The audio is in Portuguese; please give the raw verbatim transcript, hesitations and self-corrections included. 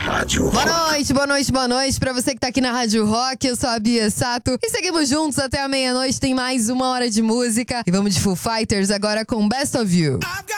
Rádio Boa Rock. noite, boa noite, boa noite pra você que tá aqui na Rádio Rock. Eu sou a Bia Sato e seguimos juntos até a meia-noite. Tem mais uma hora de música e vamos de Foo Fighters agora com Best of You.